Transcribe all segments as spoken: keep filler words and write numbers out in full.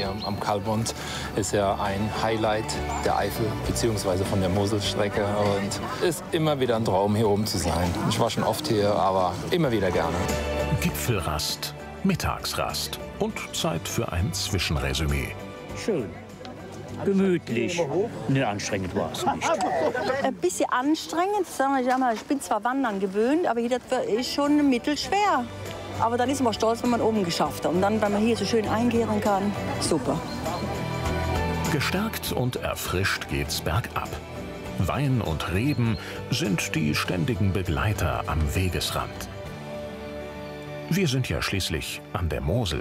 hier am Kalbund ist ja ein Highlight der Eifel bzw. von der Moselstrecke. Und ist immer wieder ein Traum, hier oben zu sein. Ich war schon oft hier, aber immer wieder gerne. Gipfelrast, Mittagsrast und Zeit für ein Zwischenresümee. Schön. Gemütlich. Ne, anstrengend war es nicht. Ein bisschen anstrengend. Ich bin zwar Wandern gewöhnt, aber hier ist schon mittelschwer. Aber dann ist man stolz, wenn man oben geschafft hat. Und dann, wenn man hier so schön einkehren kann, super. Gestärkt und erfrischt geht's bergab. Wein und Reben sind die ständigen Begleiter am Wegesrand. Wir sind ja schließlich an der Mosel.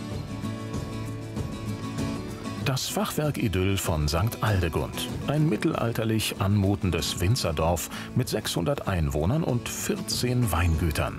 Das Fachwerk-Idyll von Sankt Aldegund. Ein mittelalterlich anmutendes Winzerdorf mit sechshundert Einwohnern und vierzehn Weingütern.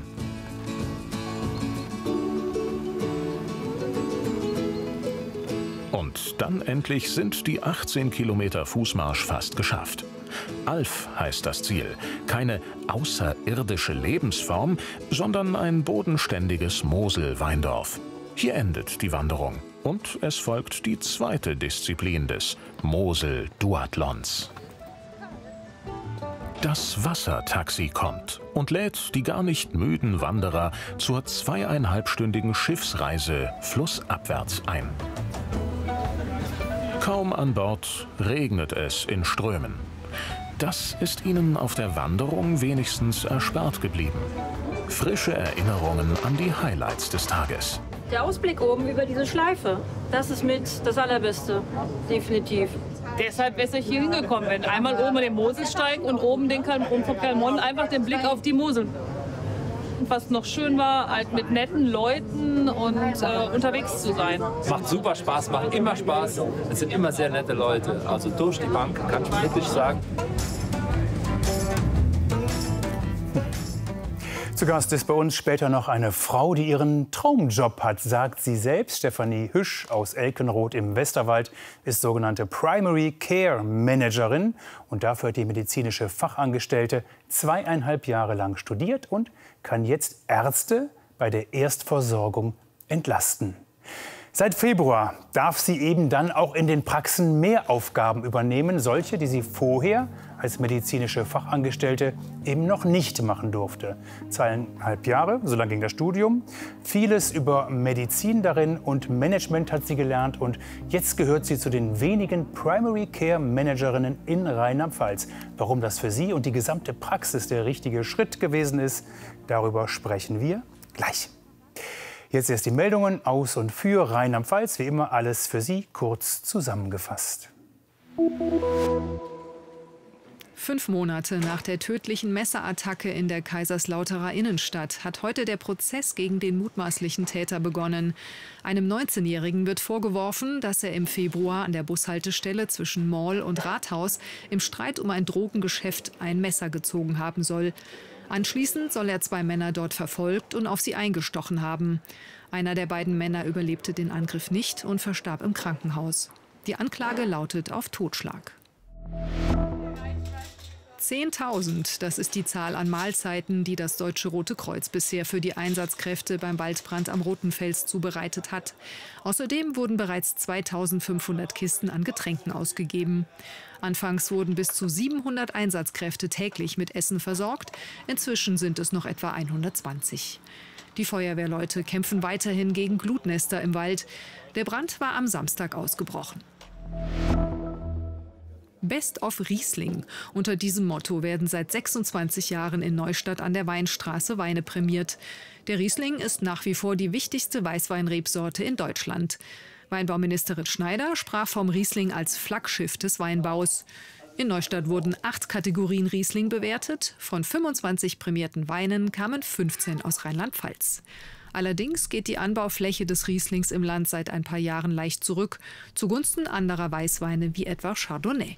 Und dann endlich sind die achtzehn Kilometer Fußmarsch fast geschafft. Alf heißt das Ziel. Keine außerirdische Lebensform, sondern ein bodenständiges Mosel-Weindorf. Hier endet die Wanderung. Und es folgt die zweite Disziplin des Mosel-Duathlons. Das Wassertaxi kommt und lädt die gar nicht müden Wanderer zur zweieinhalbstündigen Schiffsreise flussabwärts ein. Kaum an Bord regnet es in Strömen. Das ist ihnen auf der Wanderung wenigstens erspart geblieben. Frische Erinnerungen an die Highlights des Tages. Der Ausblick oben über diese Schleife, das ist mit das Allerbeste, definitiv. Deshalb wäre ich hier hingekommen, wenn einmal oben den Mosel steigen und oben den Kal vom Kalmont einfach den Blick auf die Mosel. Was noch schön war, halt mit netten Leuten und äh, unterwegs zu sein. Macht super Spaß, macht immer Spaß. Es sind immer sehr nette Leute. Also durch die Bank kann ich wirklich sagen. Zu Gast ist bei uns später noch eine Frau, die ihren Traumjob hat, sagt sie selbst. Stefanie Hüsch aus Elkenroth im Westerwald ist sogenannte Primary Care Managerin. Und dafür hat die medizinische Fachangestellte zweieinhalb Jahre lang studiert und kann jetzt Ärzte bei der Erstversorgung entlasten. Seit Februar darf sie eben dann auch in den Praxen mehr Aufgaben übernehmen, solche, die sie vorher als medizinische Fachangestellte eben noch nicht machen durfte. Zweieinhalb Jahre, so lang ging das Studium. Vieles über Medizin darin und Management hat sie gelernt. Und jetzt gehört sie zu den wenigen Primary Care Managerinnen in Rheinland-Pfalz. Warum das für sie und die gesamte Praxis der richtige Schritt gewesen ist, darüber sprechen wir gleich. Jetzt erst die Meldungen aus und für Rheinland-Pfalz. Wie immer alles für Sie kurz zusammengefasst. Fünf Monate nach der tödlichen Messerattacke in der Kaiserslauterer Innenstadt hat heute der Prozess gegen den mutmaßlichen Täter begonnen. Einem neunzehnjährigen wird vorgeworfen, dass er im Februar an der Bushaltestelle zwischen Mall und Rathaus im Streit um ein Drogengeschäft ein Messer gezogen haben soll. Anschließend soll er zwei Männer dort verfolgt und auf sie eingestochen haben. Einer der beiden Männer überlebte den Angriff nicht und verstarb im Krankenhaus. Die Anklage lautet auf Totschlag. zehntausend, das ist die Zahl an Mahlzeiten, die das Deutsche Rote Kreuz bisher für die Einsatzkräfte beim Waldbrand am Roten Fels zubereitet hat. Außerdem wurden bereits zweitausendfünfhundert Kisten an Getränken ausgegeben. Anfangs wurden bis zu siebenhundert Einsatzkräfte täglich mit Essen versorgt. Inzwischen sind es noch etwa hundertzwanzig. Die Feuerwehrleute kämpfen weiterhin gegen Glutnester im Wald. Der Brand war am Samstag ausgebrochen. Best of Riesling. Unter diesem Motto werden seit sechsundzwanzig Jahren in Neustadt an der Weinstraße Weine prämiert. Der Riesling ist nach wie vor die wichtigste Weißweinrebsorte in Deutschland. Weinbauministerin Schneider sprach vom Riesling als Flaggschiff des Weinbaus. In Neustadt wurden acht Kategorien Riesling bewertet. Von fünfundzwanzig prämierten Weinen kamen fünfzehn aus Rheinland-Pfalz. Allerdings geht die Anbaufläche des Rieslings im Land seit ein paar Jahren leicht zurück, zugunsten anderer Weißweine wie etwa Chardonnay.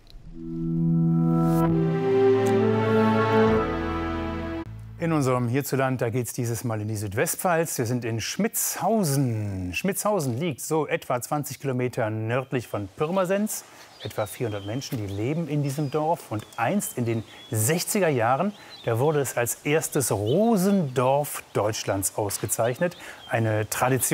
In unserem Hierzuland, da geht es dieses Mal in die Südwestpfalz. Wir sind in Schmitzhausen. Schmitzhausen liegt so etwa zwanzig Kilometer nördlich von Pirmasens. Etwa vierhundert Menschen, die leben in diesem Dorf. Und einst in den sechziger Jahren, da wurde es als erstes Rosendorf Deutschlands ausgezeichnet. Eine Tradition.